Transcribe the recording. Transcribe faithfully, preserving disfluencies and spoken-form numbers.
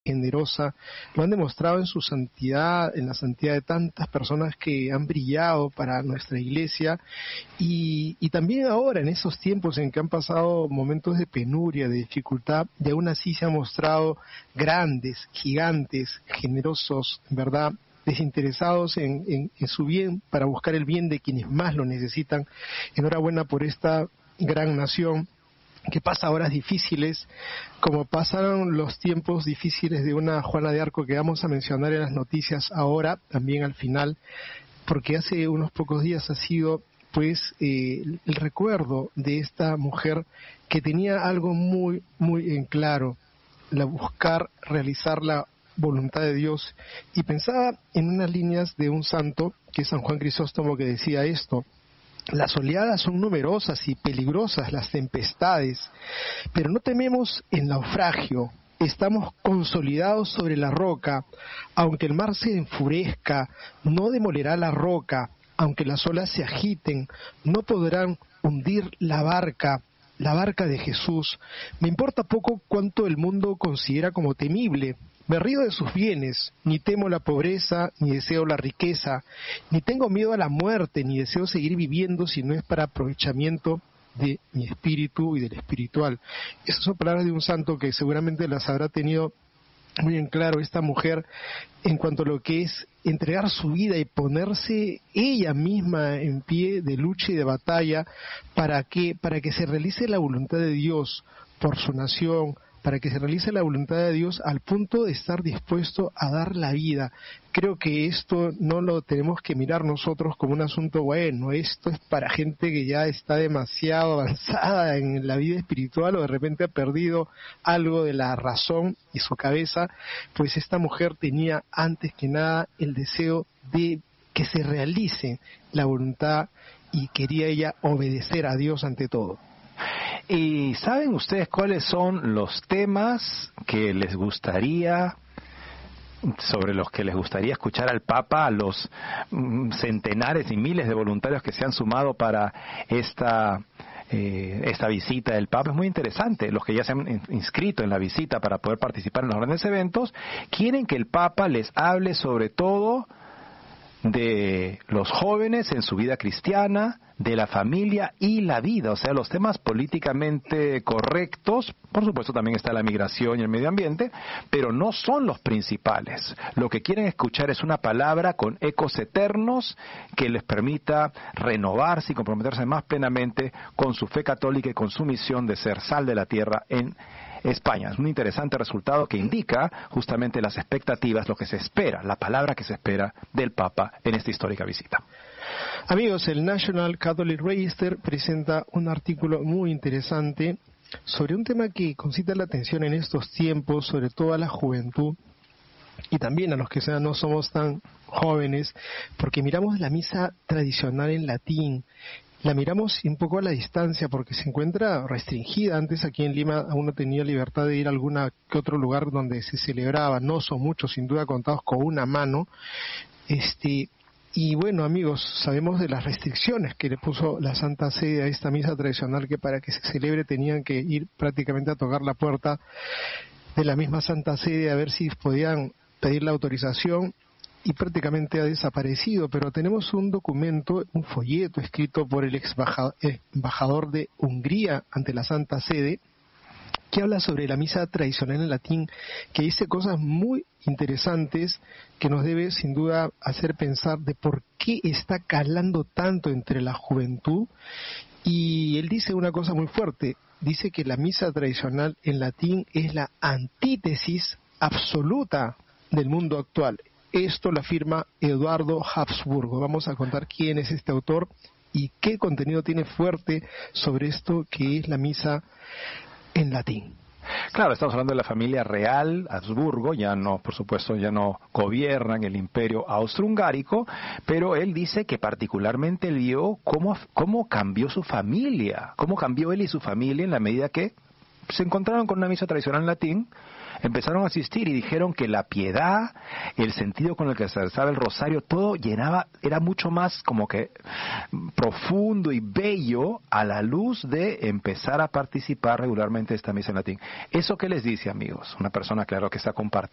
generosa, lo han demostrado en su santidad, en la santidad de tantas personas que han brillado para nuestra iglesia, y, y también ahora en esos tiempos en que han pasado momentos de penuria, de dificultad, y aún así se han mostrado grandes, gigantes, generosos, ¿verdad?, desinteresados en, en, en su bien, para buscar el bien de quienes más lo necesitan. Enhorabuena por esta gran nación que pasa horas difíciles, como pasaron los tiempos difíciles de una Juana de Arco que vamos a mencionar en las noticias ahora, también al final, porque hace unos pocos días ha sido pues eh, el recuerdo de esta mujer que tenía algo muy, muy en claro, la buscar realizar la voluntad de Dios, y pensaba en unas líneas de un santo, que es San Juan Crisóstomo, que decía esto: las oleadas son numerosas y peligrosas, las tempestades, pero no tememos el naufragio, estamos consolidados sobre la roca, aunque el mar se enfurezca, no demolerá la roca, aunque las olas se agiten, no podrán hundir la barca, la barca de Jesús. Me importa poco cuánto el mundo considera como temible. Me río de sus bienes, ni temo la pobreza, ni deseo la riqueza, ni tengo miedo a la muerte, ni deseo seguir viviendo si no es para aprovechamiento de mi espíritu y del espiritual. Esas son palabras de un santo que seguramente las habrá tenido muy en claro esta mujer en cuanto a lo que es entregar su vida y ponerse ella misma en pie de lucha y de batalla para que, para que se realice la voluntad de Dios por su nación, para que se realice la voluntad de Dios al punto de estar dispuesto a dar la vida. Creo que esto no lo tenemos que mirar nosotros como un asunto bueno, esto es para gente que ya está demasiado avanzada en la vida espiritual o de repente ha perdido algo de la razón y su cabeza. Pues esta mujer tenía antes que nada el deseo de que se realice la voluntad y quería ella obedecer a Dios ante todo. ¿Y saben ustedes cuáles son los temas que les gustaría, sobre los que les gustaría escuchar al Papa, a los centenares y miles de voluntarios que se han sumado para esta eh, esta visita del Papa? Es muy interesante. Los que ya se han inscrito en la visita para poder participar en los grandes eventos, quieren que el Papa les hable sobre todo de los jóvenes en su vida cristiana, de la familia y la vida, o sea, los temas políticamente correctos. Por supuesto también está la migración y el medio ambiente, pero no son los principales. Lo que quieren escuchar es una palabra con ecos eternos que les permita renovarse y comprometerse más plenamente con su fe católica y con su misión de ser sal de la tierra en España. Es un interesante resultado que indica justamente las expectativas, lo que se espera, la palabra que se espera del Papa en esta histórica visita. Amigos, el National Catholic Register presenta un artículo muy interesante sobre un tema que concita la atención en estos tiempos, sobre todo a la juventud y también a los que sean, no somos tan jóvenes, porque miramos la misa tradicional en latín. La miramos un poco a la distancia porque se encuentra restringida. Antes aquí en Lima aún no tenía libertad de ir a algún que otro lugar donde se celebraba. No son muchos, sin duda contados con una mano. Este Y bueno, amigos, sabemos de las restricciones que le puso la Santa Sede a esta misa tradicional, que para que se celebre tenían que ir prácticamente a tocar la puerta de la misma Santa Sede a ver si podían pedir la autorización, y prácticamente ha desaparecido. Pero tenemos un documento, un folleto escrito por el ex embajador de Hungría ante la Santa Sede, que habla sobre la misa tradicional en latín, que dice cosas muy interesantes que nos debe sin duda hacer pensar de por qué está calando tanto entre la juventud. Y él dice una cosa muy fuerte, dice que la misa tradicional en latín es la antítesis absoluta del mundo actual. Esto lo afirma Eduardo Habsburgo. Vamos a contar quién es este autor y qué contenido tiene fuerte sobre esto que es la misa en latín. Claro, estamos hablando de la familia real, Habsburgo, ya no, por supuesto, ya no gobiernan el imperio austrohungárico, pero él dice que particularmente vio cómo, cómo cambió su familia, cómo cambió él y su familia en la medida que se encontraron con una misa tradicional en latín, empezaron a asistir y dijeron que la piedad, el sentido con el que se rezaba el rosario, todo llenaba, era mucho más como que profundo y bello a la luz de empezar a participar regularmente de esta misa en latín. ¿Eso qué les dice, amigos? Una persona, claro, que está compartiendo